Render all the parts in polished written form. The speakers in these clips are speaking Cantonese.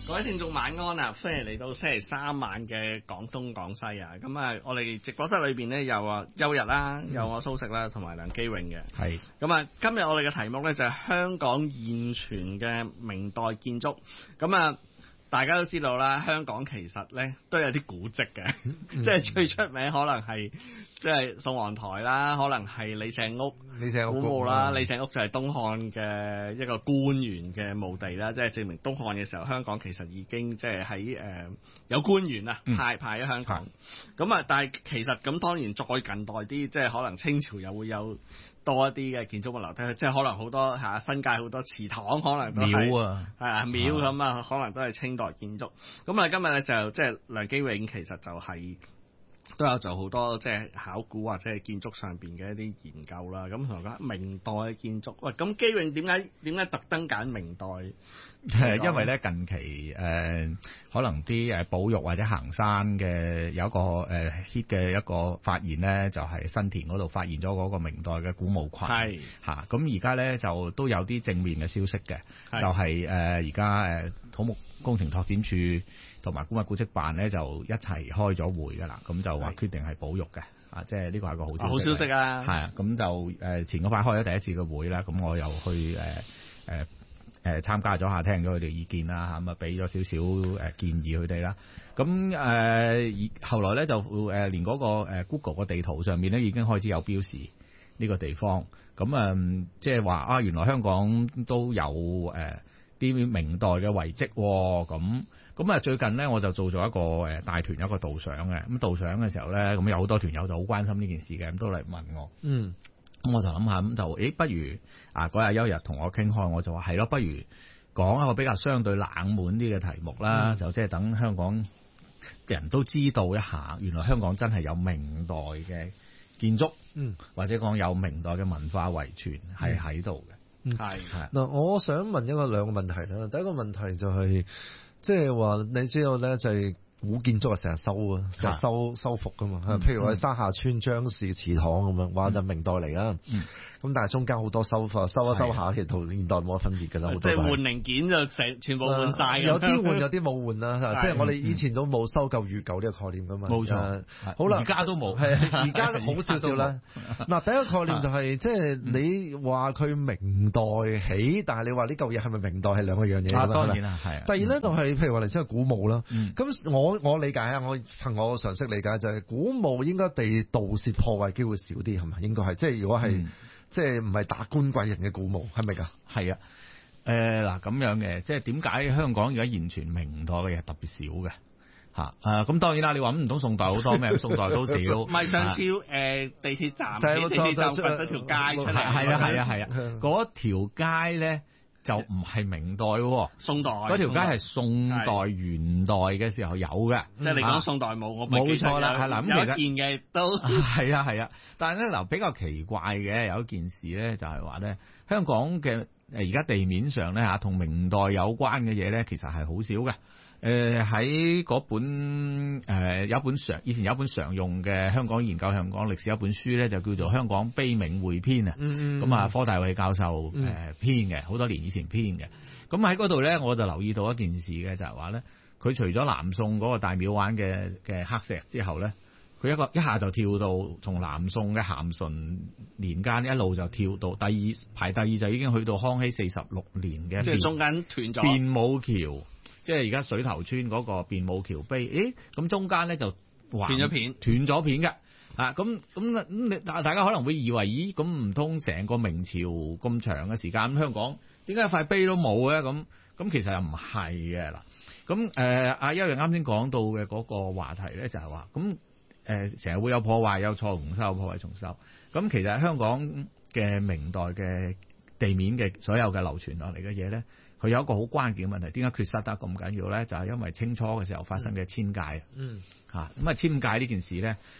各位聽眾晚安啊！歡迎嚟到星期三晚嘅廣東廣西啊！咁啊，我哋直播室裏邊咧有啊邱日啦，有我蘇軾啦，同埋梁基永嘅。係。咁啊，今日我哋嘅題目咧就係香港現存嘅明代建築。咁啊，大家都知道啦，香港其實咧都有啲古蹟嘅，即係最出名可能係即係宋皇台啦，可能係李鄭屋古墓啦。李鄭屋就係東漢嘅一個官員嘅墓地啦，即係證明東漢嘅時候香港其實已經即係喺有官員啊派咗香港。咁啊，但係其實咁當然再近代啲，即係可能清朝又會有多一啲嘅建築物留低，即係可能好多新界好多祠堂，可能都係廟咁啊，可能都係清代建築。咁啊，今日咧就即係梁基永其實就係都有做好多即係考古或者係建築上邊嘅一啲研究啦。咁同埋講明代嘅建築，喂，咁基永點解特登揀明代？ 因為咧近期可能啲保育或者行山嘅有一個hit 嘅一個發現咧，就係新田嗰度發現咗嗰個明代嘅古墓群。係嚇，咁而家咧就都有啲正面嘅消息嘅，就係而家土木工程拓展署同埋古物古蹟辦咧就一齊開咗會㗎啦，咁就話決定係保育嘅。即係呢個係個好消息啊！係啊，咁就前嗰排開咗第一次嘅會啦，咁我又去參加咗下，聽咗佢哋意見啦，咁啊俾咗少少建議佢哋啦。咁後來咧就連嗰個Google 個地圖上面咧已經開始有標示呢個地方。咁即係話原來香港都有啲明代嘅遺跡喎。咁啊最近咧我就做咗一個大團有一個導賞嘅。咁導賞嘅時候咧，咁有好多團友就好關心呢件事嘅，咁都嚟問我。咁我就諗下，咁就不如嗰日休日同我傾開，我就話係咯，不如講一個比較相對冷門啲嘅題目啦，就即係等香港人都知道一下，原來香港真係有明代嘅建築，或者講有明代嘅文化遺存係喺度嘅。係嗱，我想問兩個問題啦。第一個問題就係即係話你知道咧，就係古建築成日修復噶嘛，譬如我喺沙下村張氏祠堂咁樣，話就明代嚟啦。咁但係中間好多修一下，其實同現代冇乜分別㗎啦。 即係換零件就全部換晒， 有啲換有啲冇換啦。即係我哋以前都冇修舊如舊呢個概念㗎嘛。冇錯。好啦， 而家都冇。 係而家好少少啦。嗱，第一個概念就係即係你話佢明代起，但係你話呢嚿嘢係咪明代係兩個樣嘢㗎嘛？ 當然啦，係。 第二咧就係譬如話嚟即係古墓啦。咁我理解啊，我憑我常識理解就係古墓應該被盜竊破壞機會少啲，係咪？應該係，即係如果係即係唔係達官貴人嘅古墓，係咪㗎？ 係啊，嗱咁樣嘅，即係點解香港而家現存明代嘅嘢特別少嘅嚇？咁當然啦，你話唔通宋代好多咩？宋代都少。 唔係上次地鐵站，地鐵站掘咗條街出嚟。 係啊，嗰條街咧。就唔係明代喎， 宋代嗰條街係宋代元代嘅時候有嘅， 即係你講宋代冇，我冇錯啦，係啦，咁有一件嘅都係啊，但係咧嗱比較奇怪嘅有一件事咧，就係話咧香港嘅而家地面上咧同明代有關嘅嘢咧，其實係好少嘅。喺嗰本有一本以前有一本常用嘅香港研究香港歷史一本書咧，就叫做《香港碑銘彙編》啊。咁科大偉教授編嘅，好多年以前編嘅。咁喺嗰度咧，我就留意到一件事嘅，就係話咧，佢除咗南宋嗰個大廟灣嘅刻石之後咧，佢一下就跳到從南宋嘅咸淳年間一路就跳到排第二就已經去到康熙46年嘅， 即係中間斷咗變武橋。即係而家水頭村嗰個變武橋碑，咁中間咧就斷咗片嘅，咁大家可能會以為，咦，咁唔通成個明朝咁長嘅時間，咁香港點解塊碑都冇咧？咁其實又唔係嘅啦。咁阿邱日啱先講到嘅嗰個話題咧，就係話，咁成日會有破壞，有錯重修，破壞重修。咁其實香港嘅明代嘅地面嘅所有嘅流傳落嚟嘅嘢咧，佢有一個好關鍵嘅問題，點解缺失得咁緊要咧？就係因為清初嘅時候發生嘅遷界。咁遷界呢件事咧，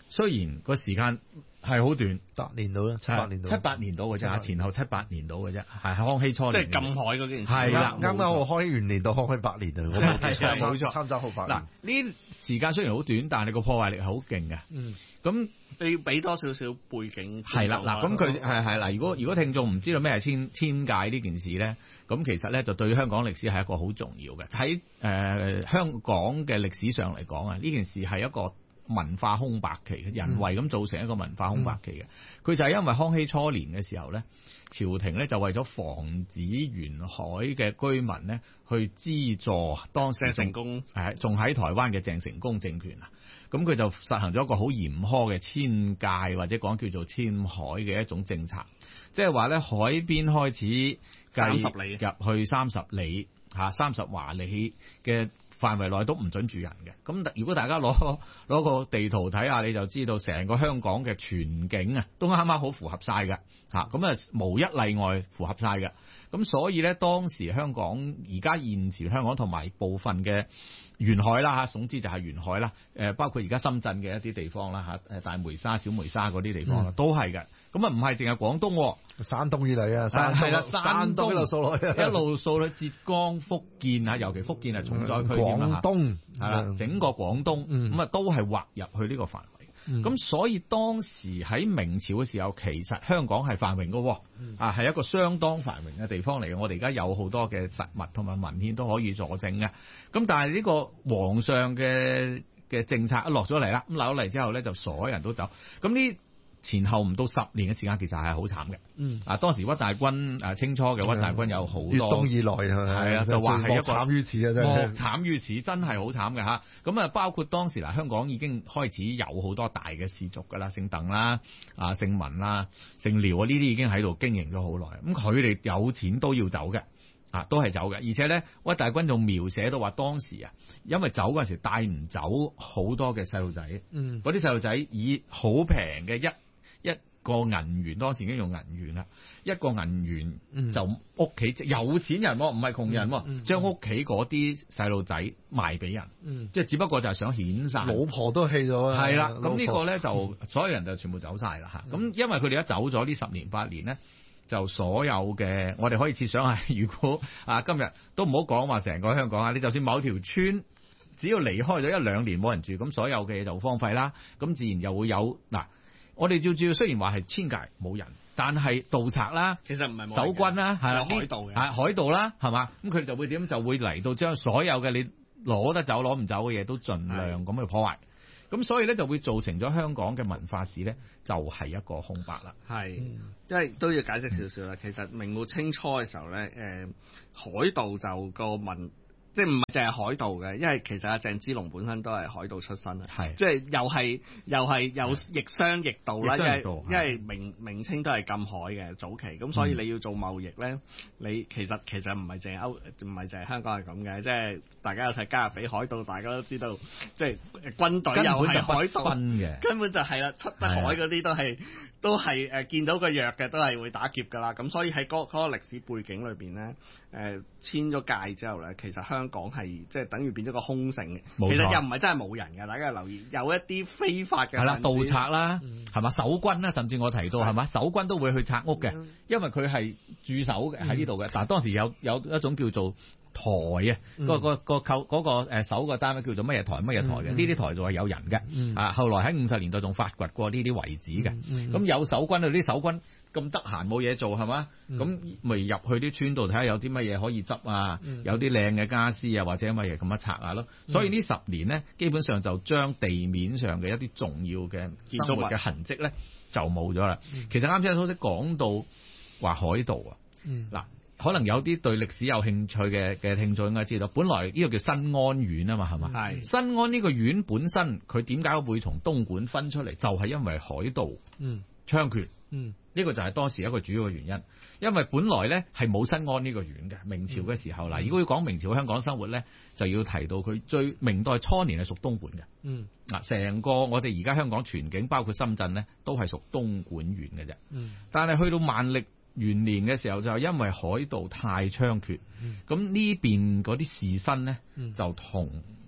雖然個時間係好短 ，8年到啦，7-8年到 ，7-8年到嘅啫，前後7-8年到嘅啫，係康熙初年， 即係禁海嗰件事， 係啦， 啱啱我開元年到康熙8年啊，冇錯，差唔多好8年。 嗱，呢時間雖然好短，但係個破壞力係好勁嘅。咁你要俾多少少背景。 係啦，嗱，咁佢係嗱，如果聽眾唔知道咩係遷界呢件事咧，咁其實咧就對香港歷史係一個好重要嘅。喺香港嘅歷史上嚟講啊，呢件事係一個文化空白期嘅，人為咁造成一個文化空白期嘅。佢就係因為康熙初年嘅時候咧，朝廷咧就為咗防止沿海嘅居民咧去資助當時鄭成功仲喺台灣嘅鄭成功政權啊，咁佢就實行咗一個好嚴苛嘅遷界或者講叫做遷海嘅一種政策，即係話咧海邊開始 30里入去30里30華里嘅範圍內都唔准住人嘅。咁如果大家攞個地圖睇下，你就知道成個香港嘅全景啊，都啱啱好符合晒嘅嚇，咁啊無一例外符合晒嘅。咁所以咧，當時香港而家現時香港同埋部分嘅沿海啦嚇，總之就係沿海啦，包括而家深圳嘅一啲地方啦嚇，大梅沙、小梅沙嗰啲地方都係嘅。咁啊唔係淨係廣東， 山東以嚟啊， 係啦，山東一路掃落去， 一路掃去浙江、福建啊，尤其福建係重災區添啦， 廣東係啦，整個廣東咁啊都係劃入去呢個範圍。咁所以當時喺明朝嘅時候，其實香港係繁榮嘅，係一個相當繁榮嘅地方嚟嘅。我哋而家有好多嘅實物同埋文獻都可以佐證嘅。咁但係呢個皇上嘅政策一落咗嚟啦，咁落咗嚟之後咧，就所有人都走。咁呢前後唔到10年嘅時間，其實係好慘嘅。當時屈大均清初嘅屈大均有好多粵東以來係啊， 就話係一個慘於此啊，真係慘於此，真係好慘嘅嚇。咁啊，包括當時香港已經開始有好多大嘅氏族㗎啦，姓鄧啦、姓文啦、姓廖啊，呢啲已經喺度經營咗好耐。咁佢哋有錢都要走嘅，都係走嘅。而且咧，屈大均仲描寫到話當時啊，因為走嗰陣時帶唔走好多嘅細路仔，嗰啲細路仔以好平嘅一個銀元，當時已經用銀元啦，一個銀元就屋企有錢人唔係窮人，將屋企嗰啲細路仔賣俾人，即係只不過就係想遣散， 老婆都棄咗啦。 係啦，咁呢個咧就所有人就全部走晒啦嚇。咁因為佢哋一走咗呢10年8年咧，就所有嘅我哋可以設想下，如果今日都唔好講話成個香港啊，你就算某條村，只要離開咗1-2年冇人住，咁所有嘅嘢就荒廢啦。咁自然又會有嗱。我哋照雖然話係遷界冇人，但係盜賊啦， 其實唔係守軍啦，係啦， 海盜嘅， 海盜啦，係嘛？咁佢哋就會點？就會嚟到將所有嘅你攞得走攞唔走嘅嘢都盡量咁去破壞。咁所以咧就會造成咗香港嘅文化史咧就係一個空白啦。 係，因為都要解釋少少啦。其實明末清初嘅時候咧，海盜就個即係唔係淨係海盜嘅，因為其實阿鄭芝龍本身都係海盜出身啊，即係又係有逆商逆盜啦，因為明清都係禁海嘅早期，咁所以你要做貿易咧，你其實唔係淨係香港係咁嘅，即係大家有睇加勒比海盜，大家都知道，即係軍隊又係海盜嘅，根本就係啦，出得海嗰啲都係見到個弱嘅都係會打劫㗎啦，咁所以喺嗰個歷史背景裏邊咧，遷咗界之後咧，其實香港係即係等於變咗個空城，其實又唔係真係冇人嘅，大家要留意，有一啲非法嘅係啦， 盜賊啦，係嘛，守軍啦，甚至我提到係嘛，守軍都會去拆屋嘅，因為佢係駐守嘅喺呢度嘅，但係當時有一種叫做台啊，嗰個守個單位叫做乜嘢台嘅，呢啲台就係有人嘅，後來喺50年代仲發掘過呢啲遺址嘅，咁有守軍啊，啲守軍咁得閒冇嘢做係嘛，咁咪入去啲村度睇下有啲乜嘢可以執啊，有啲靚嘅家私啊或者乜嘢咁樣拆下咯，所以呢10年呢，基本上就將地面上嘅一啲重要嘅建築物嘅痕跡咧就冇咗啦。其實啱先蘇軾講到話海盜啊，嗱。可能有啲對歷史有興趣嘅聽眾應該知道，本來呢個叫新安縣啊嘛，係嘛？係新安呢個縣本身，佢點解會從東莞分出嚟？就係因為海盜猖獗，呢個就係當時一個主要嘅原因。因為本來咧係冇新安呢個縣嘅，明朝嘅時候嗱，如果要講明朝香港生活咧，就要提到佢明代初年係屬東莞嘅。嗱，成個我哋而家香港全境包括深圳咧，都係屬東莞縣嘅啫。但係去到萬曆元年嘅時候，就因為海盜太猖獗，咁呢邊嗰啲士紳呢，就同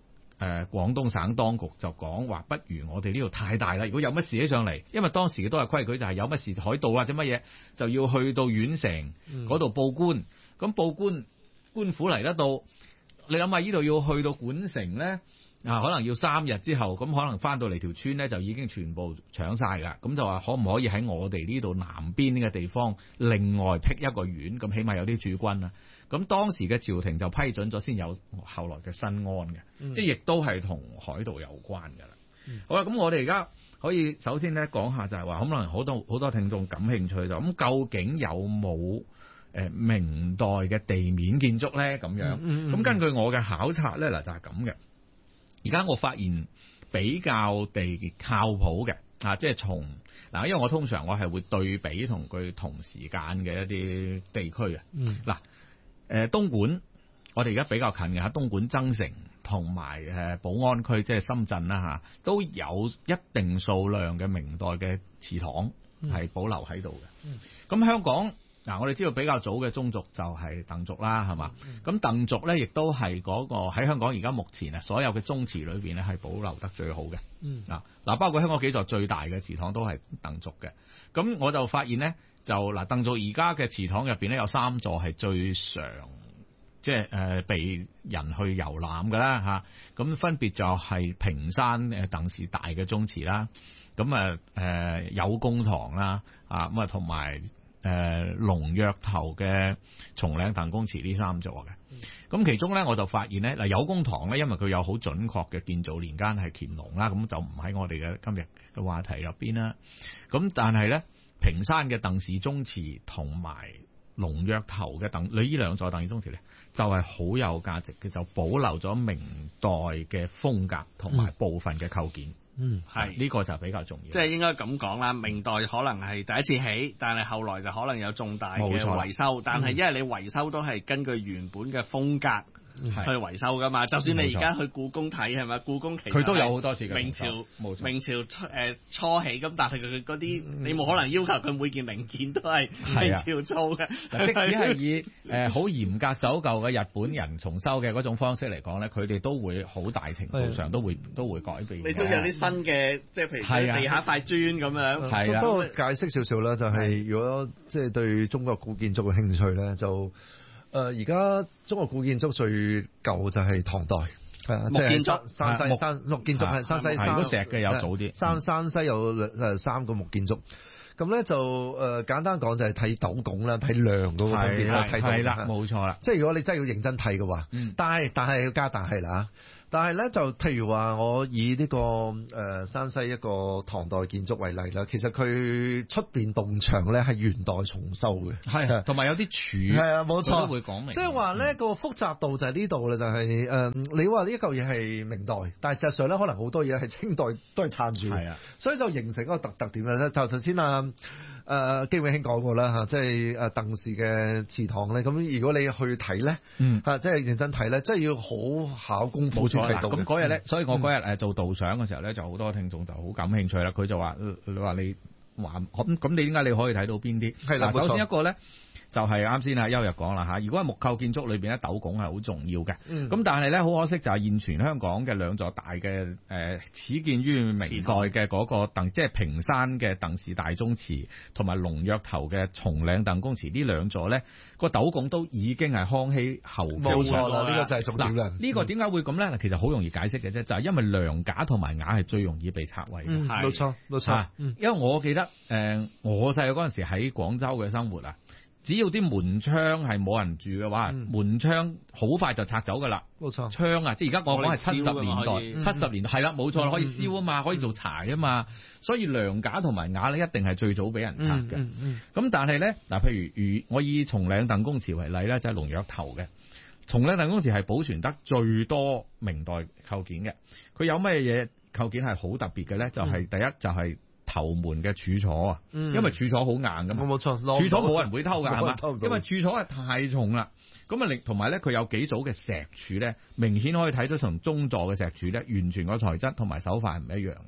廣東省當局就講話，不如我哋呢度太大啦，如果有乜事起上嚟，因為當時都係規矩，就係有乜事海盜或者乜嘢就要去到縣城嗰度報官，咁報官府嚟得到，你諗下呢度要去到莞城咧。可能要3日之後，咁可能翻到嚟條村咧就已經全部搶晒㗎。咁就話可唔可以喺我哋呢度南邊呢個地方另外闢一個縣，咁起碼有啲駐軍啦。咁當時嘅朝廷就批准咗，先有後來嘅新安嘅，即係亦都係同海盜有關㗎啦。好啦，咁我哋而家可以首先咧講下就係話，可能好多聽眾感興趣就咁，究竟有冇明代嘅地面建築咧？咁樣咁根據我嘅考察咧，嗱就係咁嘅。而家我發現比較地靠譜嘅即係從嗱，因為我通常我係會對比同佢同時間嘅一啲地區啊。東莞我哋而家比較近嘅東莞增城同埋寶安區，即係深圳啦都有一定數量嘅明代嘅祠堂係保留喺度嘅。咁香港我哋知道比較早嘅宗族就係鄧族啦，係嘛？咁鄧族咧，亦都係嗰個喺香港而家目前所有嘅宗祠裏邊咧係保留得最好嘅。包括香港幾座最大嘅祠堂都係鄧族嘅。咁我就發現咧，就鄧族而家嘅祠堂入邊咧有3座係最常即係被人去遊覽㗎啦嚇。咁分別就係屏山鄧氏大嘅宗祠啦，咁有公堂啦咁同埋龍躍頭嘅松嶺鄧公祠呢3座嘅。咁其中咧我就發現咧有公堂咧，因為佢有好準確嘅建造年間係乾隆啦，咁就唔喺我哋嘅今日嘅話題入邊啦。咁但係咧屏山嘅鄧氏宗祠同埋龍躍頭嘅你呢2座鄧氏宗祠咧就係好有價值嘅，就保留咗明代嘅風格同埋部分嘅構件。係呢個就比較重要， 即係應該咁講啦。明代可能係第一次起，但係後來就可能有重大嘅維修。但係因為你維修都係根據原本嘅風格去維修噶嘛。就算你而家去故宮睇係咪？故宮其實佢都有好多次嘅明朝初起咁，但係佢嗰啲你冇可能要求佢每件零件都係明朝做嘅。 即使係以好嚴格守舊嘅日本人重修嘅嗰種方式嚟講咧，佢哋都會好大程度上都會改變。 你都有啲新嘅，即係譬如地下塊磚咁樣。 係不過解釋少少啦，就係如果即係對中國古建築嘅興趣咧，就而家中國古建築最舊就係唐代， 木建築， 山西木建築係山西如果石嘅有早啲， 山西有3個木建築。咁咧就簡單講就係睇斗拱啦，睇梁嗰個分別啦， 係啦，冇錯啦。 即係如果你真係要認真睇嘅話，但係要加但係啦。但係咧就譬如話我以呢個山西一個唐代建築為例啦，其實佢出邊洞牆咧係元代重修嘅， 係同埋有啲柱係啊，冇錯都會講明。 即係話咧個複雜度就係呢度啦，就係你話呢一嚿嘢係明代，但係事實上咧可能好多嘢係清代都係撐住，係啊，所以就形成一個特點啦。就頭先基永興講過啦嚇，即係鄧氏嘅祠堂咧。咁如果你去睇咧，即係認真睇咧，即係要好考功夫先睇到。 咁嗰日咧，所以我嗰日做導賞嘅時候咧，就好多聽眾就好感興趣啦。佢就話：你話咁你點解你可以睇到邊啲？係啦，首先一個咧。就係啱先邱日講啦嚇，如果係木構建築裏邊咧，斗拱係好重要嘅。咁但係咧，好可惜就係現存香港嘅2座大嘅始建於明代嘅嗰個即係屏山嘅鄧氏大宗祠同埋龍躍頭嘅松嶺鄧公祠呢2座咧，個斗拱都已經係康熙後期。 冇錯啦，呢個就係重點啦。 呢個點解會咁咧？其實好容易解釋嘅啫，就係因為梁架同埋瓦係最容易被拆毀嘅。 冇錯，冇錯。 因為我記得我細個嗰陣時喺廣州嘅生活啊。只要啲門窗係冇人住嘅話，門窗好快就拆走㗎啦。冇錯，窗啊，即係而家我講係70年代，70年代係啦，冇錯啦，可以燒啊嘛，可以做柴啊嘛，所以梁架同埋瓦咧一定係最早俾人拆嘅。咁但係咧嗱，譬如我以松嶺鄧公祠為例咧，就係龍躍頭嘅松嶺鄧公祠係保存得最多明代構件嘅。佢有咩嘢構件係好特別嘅咧？就係第一就係頭門嘅柱楚啊，因為柱楚好硬㗎嘛，冇錯，柱楚冇人會偷㗎，係嘛？因為柱楚係太重啦，咁啊，同埋咧佢有幾組嘅石柱咧，明顯可以睇到同中座嘅石柱咧，完全個材質同埋手法係唔一樣嘅。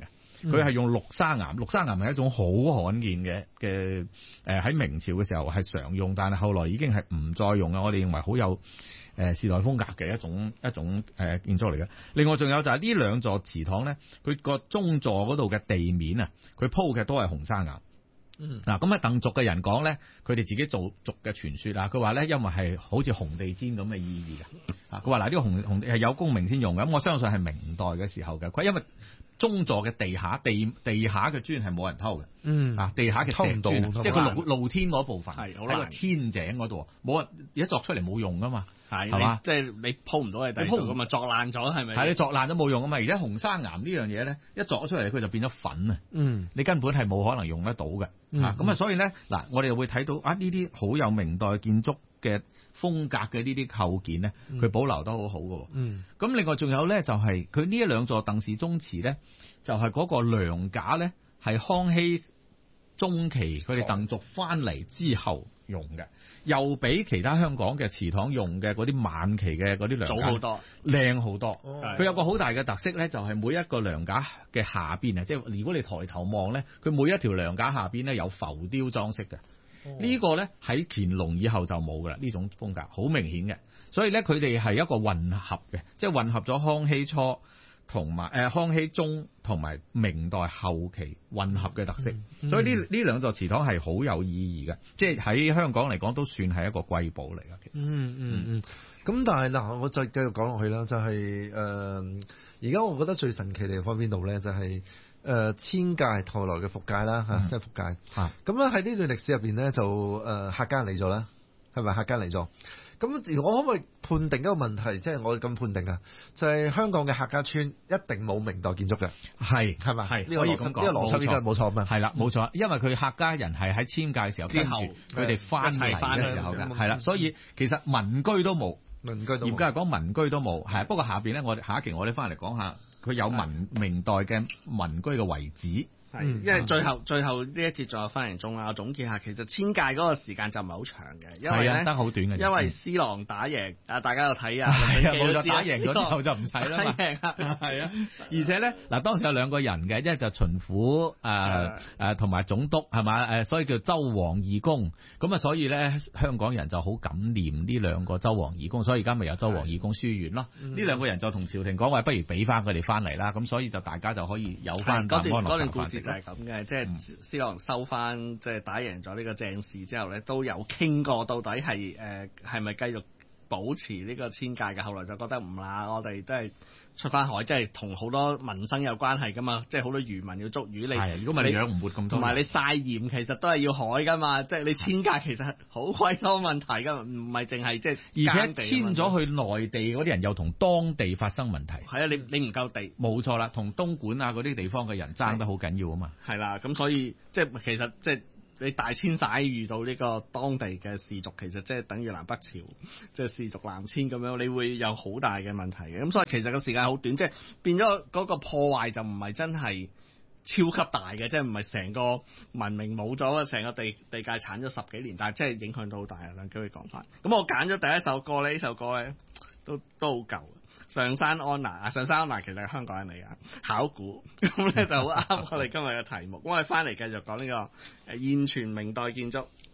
佢係用綠沙岩，綠沙岩係一種好罕見嘅喺明朝嘅時候係常用，但係後來已經係唔再用嘅。我哋認為好有時代風格嘅一種建築嚟嘅。另外仲有就係呢兩座祠堂咧，佢個中座嗰度嘅地面啊，佢鋪嘅都係紅沙岩。嗱，咁啊鄧族嘅人講咧，佢哋自己做族嘅傳說啊，佢話咧因為係好似紅地氈咁嘅意義嘅，佢話嗱呢個紅地係有功名先用嘅，咁我相信係明代嘅時候嘅，佢因為中座嘅地下嘅磚係冇人偷嘅，地下嘅石磚，即係佢露天嗰部分喺個天井嗰度，冇人而家鑿出嚟冇用噶嘛。係嘛？即係你鋪唔到喺地度咁啊，鑿爛咗係咪？係你鑿爛都冇用啊嘛！而家紅沙岩呢樣嘢咧，一鑿咗出嚟佢就變咗粉啊！你根本係冇可能用得到嘅。咁啊，所以咧嗱，我哋又會睇到啊呢啲好有明代建築嘅風格嘅呢啲構件咧，佢保留得好好嘅。咁另外仲有咧就係佢呢一兩座鄧氏宗祠咧，就係嗰個梁架咧係康熙中期佢哋鄧族翻嚟之後用嘅。又比其他香港嘅祠堂用嘅嗰啲晚期嘅嗰啲梁架早好多，靚好多。佢有個好大嘅特色咧，就係每一個梁架嘅下邊啊，即係如果你抬頭望咧，佢每一條梁架下邊咧有浮雕裝飾嘅。呢個咧喺乾隆以後就冇噶啦，呢種風格好明顯嘅。所以咧佢哋係一個混合嘅，即係混合咗康熙初同埋康熙中同埋明代後期混合嘅特色，所以呢兩座祠堂係好有意義嘅，即係喺香港嚟講都算係一個瑰寶嚟嘅。其實， 咁但係嗱，我再繼續講落去啦，就係而家我覺得最神奇地方邊度咧，就係遷界後來嘅復界啦嚇，即係復界。咁咧喺呢段歷史入邊咧，就客家嚟咗啦，係咪客家嚟咗？咁我可唔可以判定一個問題？即係我咁判定啊，就係香港嘅客家村一定冇明代建築嘅，係咪？係呢個邏輯，呢個邏輯應該冇錯嘛？係啦，冇錯，因為佢客家人係喺遷界時候之後，佢哋翻嚟嘅時候嘅，係啦，所以其實民居都冇，嚴格嚟講民居都冇，係不過下邊咧，我哋下一期我哋翻嚟講下，佢有明代嘅民居嘅遺址。 因為最後呢一節仲有分零鐘啦，我總結下，其實遷界嗰個時間就唔係好長嘅，因為咧得好短嘅，因為施琅打贏啊，大家有睇啊，冇咗打贏咗之後就唔使啦嘛，係啊，而且咧嗱當時有兩個人嘅，一就巡撫同埋總督係嘛所以叫周王義公，咁啊所以咧香港人就好感念呢兩個周王義公，所以而家咪有周王義公書院咯。呢兩個人就同朝廷講話，不如俾翻佢哋翻嚟啦，咁所以就大家就可以有翻嗰段故事。就係咁嘅，即係施琅收翻，即係打贏咗呢個鄭氏之後咧，都有傾過到底係咪繼續保持呢個遷界嘅？後來就覺得唔啦，我哋都係出翻海，即係同好多民生有關係噶嘛，即係好多漁民要捉魚，你如果唔係你養唔活咁多，同埋你曬鹽其實都係要海噶嘛，即係你遷界其實好鬼多問題噶，唔係淨係即係而且遷咗去內地嗰啲人又同當地發生問題，係啊，你唔夠地，冇錯啦，同東莞啊嗰啲地方嘅人爭得好緊要啊嘛，係啦，咁所以即係其實即係。你大遷徙遇到呢個當地嘅氏族，其實即係等於南北朝即係氏族南遷咁樣，你會有好大嘅問題嘅。咁所以其實個時間好短，即係變咗嗰個破壞就唔係真係超級大嘅，即係唔係成個文明冇咗，成個地界鏟咗10幾年，但係即係影響到好大啊！梁基偉講翻，咁我揀咗第一首歌咧，呢首歌咧都好舊。上山安娜其實係香港人嚟㗎，考古咁咧就好啱我哋今日嘅題目。咁我哋翻嚟繼續講呢個現存明代建築。